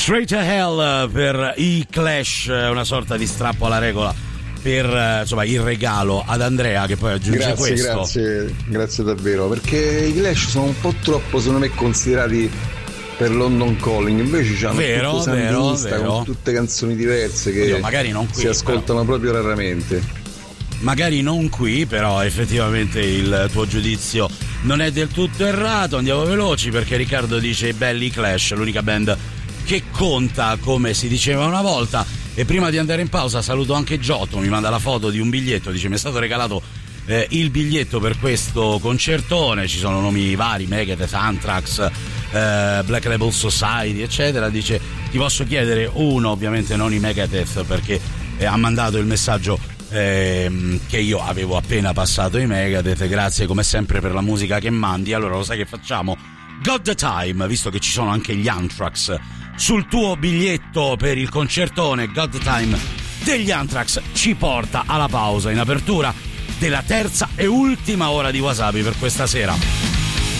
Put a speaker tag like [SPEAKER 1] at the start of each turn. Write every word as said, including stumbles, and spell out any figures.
[SPEAKER 1] Straight to Hell per i Clash, una sorta di strappo alla regola per insomma il regalo ad Andrea, che poi aggiunge
[SPEAKER 2] grazie,
[SPEAKER 1] questo.
[SPEAKER 2] Grazie, grazie davvero, perché i Clash sono un po' troppo secondo me considerati per London Calling, invece hanno
[SPEAKER 1] vero,
[SPEAKER 2] tutto
[SPEAKER 1] vero,
[SPEAKER 2] sandinista
[SPEAKER 1] vero.
[SPEAKER 2] con tutte canzoni diverse che
[SPEAKER 1] Oddio, magari non qui,
[SPEAKER 2] si ascoltano
[SPEAKER 1] però.
[SPEAKER 2] proprio raramente.
[SPEAKER 1] Magari non qui, però effettivamente il tuo giudizio non è del tutto errato. Andiamo veloci perché Riccardo dice belli Clash, l'unica band che conta, come si diceva una volta. E prima di andare in pausa saluto anche Giotto, mi manda la foto di un biglietto, dice mi è stato regalato eh, il biglietto per questo concertone, ci sono nomi vari, Megadeth, Anthrax, eh, Black Label Society eccetera. Dice ti posso chiedere uno, ovviamente non i Megadeth perché eh, ha mandato il messaggio eh, che io avevo appena passato i Megadeth, grazie come sempre per la musica che mandi. Allora lo sai che facciamo? Got the Time, visto che ci sono anche gli Anthrax sul tuo biglietto per il concertone, God the Time degli Anthrax ci porta alla pausa in apertura della terza e ultima ora di Wasabi per questa sera.